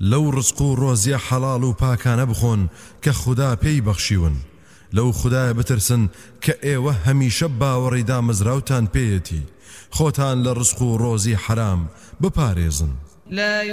لەو ڕزق و ڕۆزیە حەڵاڵ و پاکانە بخۆن کە خوددا پێی بەخشیون لەو خوددایە بترسن کە ئێوە هەمیشە باوەڕی دامەزراوتان پێیەتی خۆتان لە ڕزق و ڕۆزی حرام بپارێزن.